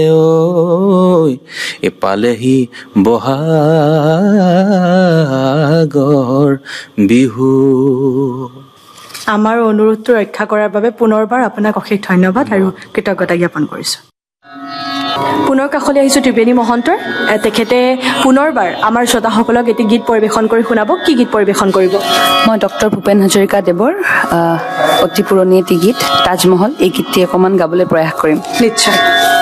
পালেহি বহাগৰ বিহু। আমাৰ অনুৰোধটো ৰক্ষা কৰাৰ বাবে পুনৰবাৰ আপোনাক অশেষ ধন্যবাদ আৰু কৃতজ্ঞতা জ্ঞাপন কৰিছো। পুনৰ কাষলৈ আহিছো ত্ৰিবেণী মহন্তৰ। তেখেতে পুনৰবাৰ আমাৰ শ্ৰোতাসকলক এটি গীত পৰিৱেশন কৰি শুনাব। কি গীত পৰিৱেশন কৰিব? মই ডক্টৰ ভূপেন হাজৰিকা দেৱৰ অতি পুৰণি এটি গীত তাজমহল, এই গীতটি অকণমান গাবলৈ প্ৰয়াস কৰিম। নিশ্চয়।